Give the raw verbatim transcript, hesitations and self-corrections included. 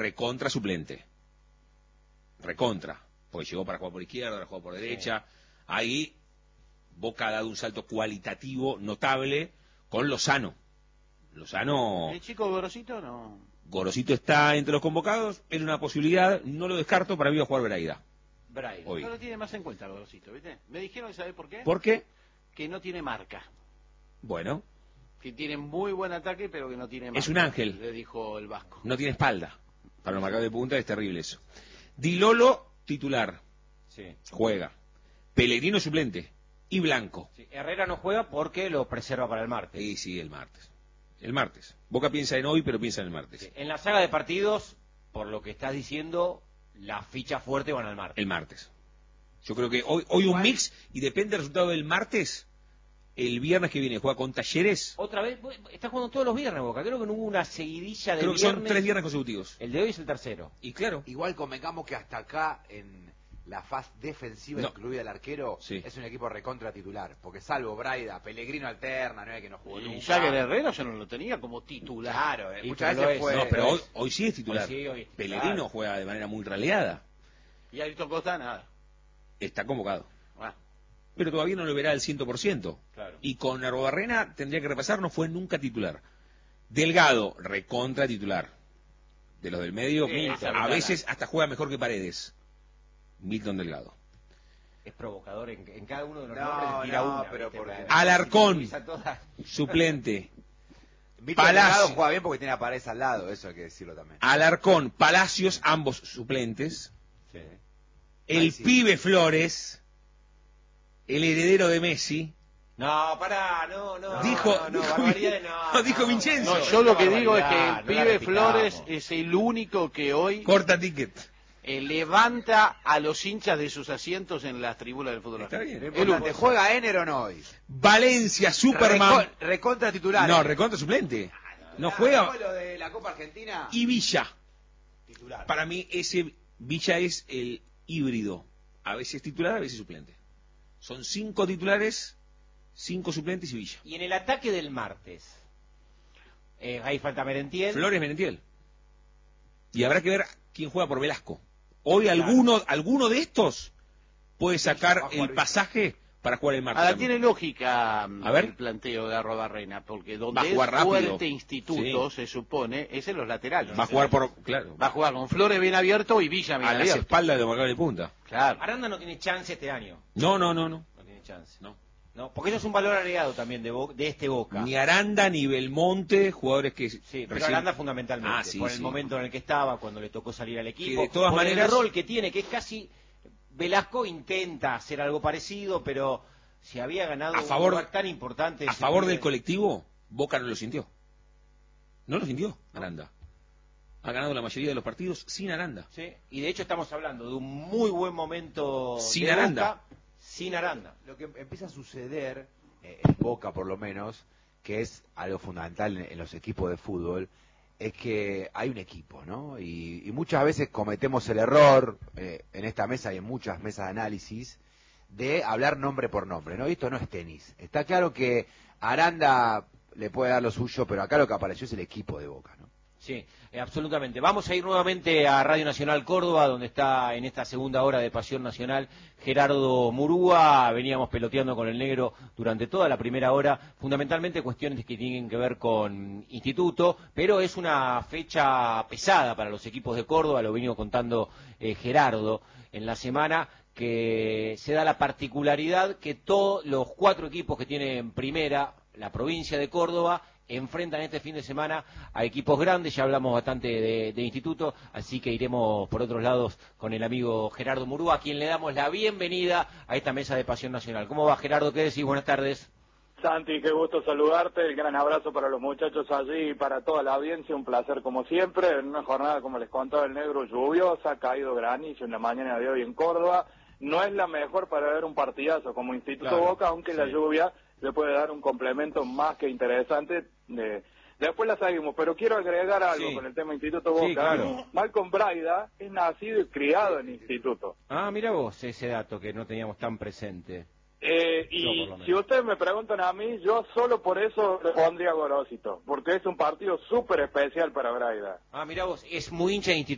recontra suplente. Recontra. Porque llegó para jugar por izquierda, para jugar por derecha. Sí. Ahí Boca ha dado un salto cualitativo notable con Lozano. Lozano... ¿El chico Gorosito no? Gorosito está entre los convocados, es una posibilidad, no lo descarto, para mí va a jugar Braida. Braida. Hoy. No lo tiene más en cuenta Gorosito, ¿viste? Me dijeron, ¿sabés por qué? ¿Por qué? Que no tiene marca. Bueno. Que tiene muy buen ataque, pero que no tiene marca. Es un ángel. Le dijo el Vasco. No tiene espalda. Para los marcadores de punta es terrible eso. Di Lolo, titular. Sí. Juega. Pellegrino, suplente. Y Blanco. Sí. Herrera no juega porque lo preserva para el martes. Sí, sí, el martes. El martes. Boca piensa en hoy, pero piensa en el martes. Sí. En la saga de partidos, por lo que estás diciendo, las fichas fuertes van al martes. El martes. Yo creo que hoy, hoy un mix, y depende del resultado del martes, el viernes que viene juega con Talleres. Otra vez, está jugando todos los viernes Boca, creo que no hubo una seguidilla de creo que viernes. Son tres viernes consecutivos. El de hoy es el tercero. Y claro. Igual convengamos que hasta acá, en la faz defensiva, no. incluida el arquero, sí. es un equipo recontra titular, porque salvo Braida, Pellegrino alterna, no es que no jugó nunca. Y Jagger Herrera yo no lo tenía como titular. Claro, eh, y muchas veces es, fue... No, pero hoy, hoy sí es titular. Hoy sí, hoy es titular. Pellegrino juega de manera muy raleada. Y Ayrton Costa, nada. Está convocado. Ah. Pero todavía no lo verá al cien por ciento. Claro. Y con Arbobarrena tendría que repasar, no fue nunca titular. Delgado, recontra titular. De los del medio, sí, a veces hasta juega mejor que Paredes. Milton Delgado. Es provocador en, en cada uno de los no, nombres tira no, una, pero porque... Alarcón, suplente. Palacio juega bien porque tiene a Paredes al lado, eso hay que decirlo también. Alarcón, Palacios, ambos suplentes. Sí. El Ay, sí. pibe Flores, el heredero de Messi. No, pará, no, no. Dijo, no, no, dijo, barbaridades, no, no, dijo no, Vincenzo. No, yo lo que digo es que el no pibe Flores es el único que hoy corta ticket. Eh, levanta a los hinchas de sus asientos en las tribunas del fútbol Está argentino. bien. ¿Te juega Ener o no hoy? Valencia, Superman. Reco recontra titular. No, eh. recontra suplente. No Ah, juega. ¿no lo de la Copa Argentina? Y Villa. Titular. Para mí ese Villa es el híbrido. A veces titular, a veces suplente. Son cinco titulares, cinco suplentes y Villa. Y en el ataque del martes, eh, ahí falta Merentiel. Flores, Merentiel. Y habrá que ver quién juega por Velasco. Hoy claro. alguno, alguno de estos puede sacar el pasaje para jugar el martes. Ahora tiene lógica a ver. el planteo de Arrobarrena, porque donde va a jugar es rápido. fuerte instituto, sí. se supone, es en los laterales. Va a jugar por, claro. Va a jugar con Flores bien abierto y Villa bien a abierto. las espaldas de los marcadores de punta. Claro. Aranda no tiene chance este año. No, no, no, no. No tiene chance. No. No, porque eso es un valor agregado también de, Bo de este Boca. Ni Aranda ni Belmonte, jugadores que... Sí, pero recién... Aranda fundamentalmente, ah, sí, por el sí. momento en el que estaba, cuando le tocó salir al equipo, que de todas por maneras... el rol que tiene, que es casi... Velasco intenta hacer algo parecido, pero si había ganado a favor, un lugar tan importante... A favor del colectivo, Boca no lo sintió. No lo sintió, Aranda. Ha ganado la mayoría de los partidos sin Aranda. Sí, y de hecho estamos hablando de un muy buen momento sin de Aranda. Boca, sin Aranda. Lo que empieza a suceder, eh, en Boca por lo menos, que es algo fundamental en, en los equipos de fútbol, es que hay un equipo, ¿no? Y, y muchas veces cometemos el error, eh, en esta mesa y en muchas mesas de análisis, de hablar nombre por nombre, ¿no? Y esto no es tenis. Está claro que Aranda le puede dar lo suyo, pero acá lo que apareció es el equipo de Boca, ¿no? Sí, eh, absolutamente. Vamos a ir nuevamente a Radio Nacional Córdoba, donde está en esta segunda hora de Pasión Nacional Gerardo Murúa. Veníamos peloteando con el negro durante toda la primera hora, fundamentalmente cuestiones que tienen que ver con Instituto, pero es una fecha pesada para los equipos de Córdoba, lo venía contando eh, Gerardo en la semana, que se da la particularidad que todos los cuatro equipos que tienen primera, la provincia de Córdoba, enfrentan este fin de semana a equipos grandes. Ya hablamos bastante de, de Instituto, así que iremos por otros lados con el amigo Gerardo Murúa, a quien le damos la bienvenida a esta mesa de Pasión Nacional. ¿Cómo va, Gerardo? ¿Qué decís? Buenas tardes. Santi, qué gusto saludarte, el gran abrazo para los muchachos allí y para toda la audiencia, un placer como siempre, en una jornada, como les contaba el negro, lluviosa, ha caído granizo en la mañana de hoy en Córdoba. No es la mejor para ver un partidazo como Instituto Claro, Boca, aunque sí. la lluvia le puede dar un complemento más que interesante. De... Después la seguimos, pero quiero agregar algo Sí. con el tema Instituto Boca. Sí, claro. Malcolm Braida es nacido y criado en Instituto. Ah, mira vos ese dato que no teníamos tan presente. Eh, Yo, y por lo menos. si ustedes me preguntan a mí, yo solo por eso le pondría Gorosito, porque es un partido súper especial para Braida. Ah, mira vos, es muy hincha de Instituto.